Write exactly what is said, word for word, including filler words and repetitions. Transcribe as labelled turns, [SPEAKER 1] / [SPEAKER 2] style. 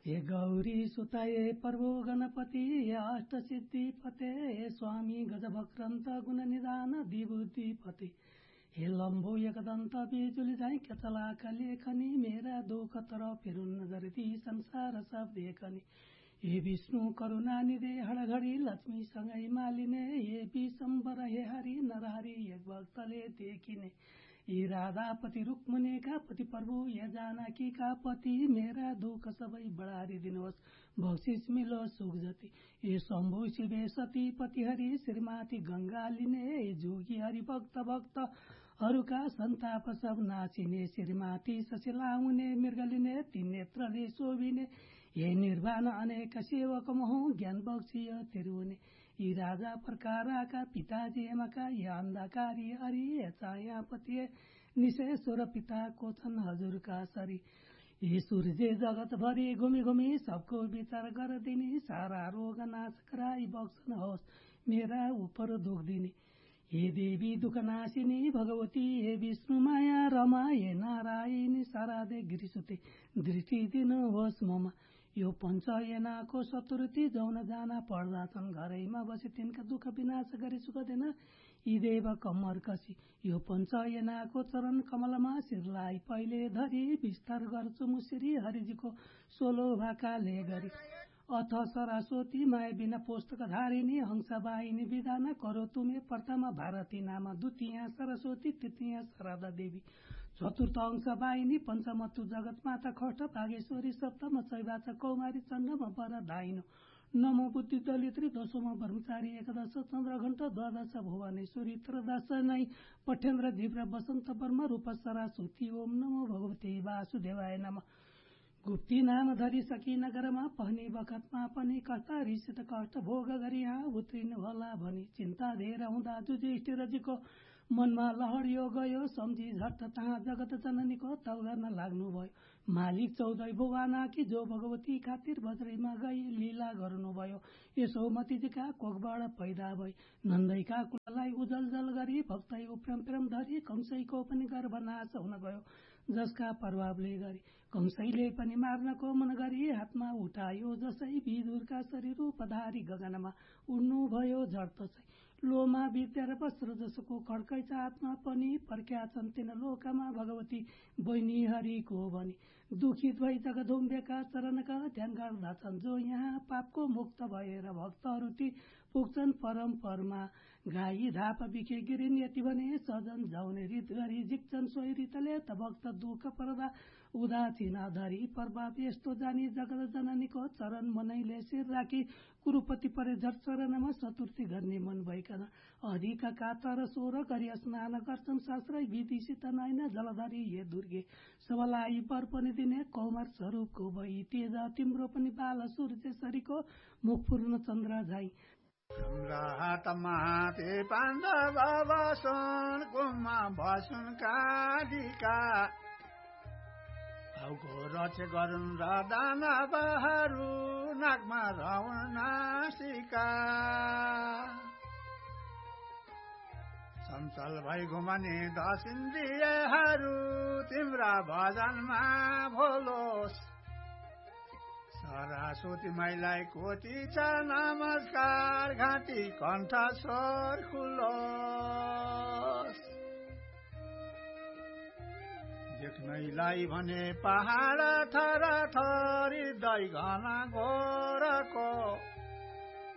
[SPEAKER 1] हे गौरी सुताये प्रभु गणपति अष्ट सिद्धि फते हे स्वामी गजभक्रन्त गुण निदान दिबुद्धि फते हे लम्बो एकदन्त बिजुली झैं केचलाका लेखनी मेरा दुख तर फिरुन नजरती संसार सब देखनी हे विष्णु करुणा निधे हडघडी लक्ष्मी सँगै मालिने हे विशम्बर हे हरि नरहरि एक भक्तले देखिने यी राधापति रुक्मणीका पति प्रभु या जानकीका पति मेरा दुख सबै बढारी दिनुहोस् बक्सिस मिलोस् सुख जति ये शम्भु शिवे सती पति हरि श्रीमाती गंगा लिने ये जोगी हरि भक्त भक्तहरूका सन्ताप सब नाचिने श्रीमाती सशिला हुने मृगलिने तीन नेत्रले शोभिने हे निर्वाण अनेक सेवक महु ज्ञान बक्सिय तिरुने यी राजा प्रकाराका पिताजी एमाका या अन्धकारी हरि चाया पति निशेश्वर पिता को छन् हजुरका सरी यी सूर्य जगत भरि घुमी घुमी सबको विचार गरिदिने सारा रोग नाश गराई बक्सन होस् मेरा उपर दुख दिने हे देवी दुख नाशिनी भगवती हे विष्णु माया रमा हे नारायणी शारदे गिरिसुते दृष्टि दिनुहोस् ममा यो पञ्चयनाको चतुर्थी जौन जाना पर्दछन् घरैमा बसी तिनका दुःख विनाश गरी सुख दिन यी देव कम्मर कसी यो पञ्चयनाको चरण कमलमा शिरलाई पहिले धरी विस्तार गर्छु मुसिरी हरिजीको सोलो भाकाले गरी अथ सरस्वती माया बिना पुस्तक धारिणी हंसवाहिनी विधान करो तुमे प्रथम भारती नाम द्वितीय सरस्वती तृतीय शारदा देवी चतुर्थ अंश वाहिनी पंचम तु जगत माता खष्ट भागेश्वरी सप्तम चैवाच कौमारी चण्डम वर धाइनो नमो बुद्धि दलित्री दशम ब्रह्मचारी एकादश चन्द्रघण्ट द्वादश भुवनेश्वरी त्रयोदश नै पठेन्द्र धीव्र वसन्त वर्म रूप सरस्वती ओम नमो भगवते वासुदेवाय नमः गुप्ती नाम धरी सकी नगरमा पहनी बखतमा पनि कष्ट रिसित कष्ट भोग गरी यहाँ उत्रिनु होला भनी चिन्ता धेर हुँदा जुधिष्ठिरजीको मनमा लहरियो गयो सम्झी झट्ट तहाँ जगत जननीको तौ गर्न लाग्नुभयो मालिक चौधै भुवाना कि जो भगवती खातिर बज्रैमा गई लीला गर्नुभयो यशोमतीजीका कोखबाट पैदा भई नन्दैका कुललाई उजल जल गरी भक्तै उप्रेम प्रेम धरी कंसैको पनि गर्भनाश हुन गयो जसका प्रभावले गरी कंसैले पनि मार्नको मन गरी हातमा उठायो जसै विदुरका शरीर रूपधारी गगनमा उड्नुभयो झर्तसै लोमा विद्यार वस्त्र जसको खड्कैछ आत्मा पनि पर्ख्या छन् तिन लोकमा भगवती बहिनी हरिको भनी दुखित भई जगदुम्बेका चरणका ध्यान गर्दछन् जो यहाँ पापको मुक्त भएर भक्तहरू ती पुग्छन् परम परमा गाई धाप बिखे गिरिन यति भने सजन जाउने रित गरी झिक्छन् सोही रितले त भक्त दुःख पर्दा उदासीन धरी प्रभाव यस्तो जानी जगत जननीको चरण मनैले शिर राखी कुरुपति परे झट चरणमा चतुर्थी गर्ने मन भइकन अधिक कातर सोर गरी स्नान गर्छन् शास्त्रै विधिसित नैन जलधरी हे दुर्गे सबलाई वर पनि दिने कौमार स्वरूपको भई तेज तिम्रो पनि बाल सूर्य सरीको मुख पूर्ण चन्द्र झै
[SPEAKER 2] हातमाते पाण्डव बसुन कुममा बसुन कालिका औको रच गरुन् र दानवहरू नाकमा राउन नासिका चञ्चल भई घुमने दश इन्द्रियहरू तिम्रा भजनमा भोलोस् सरस्वती मैलाई कोटी छ नमस्कार घाँटी कण्ठ स्वर खुलोस् देख्नैलाई भने पहाड थर थरी दै घना घोरको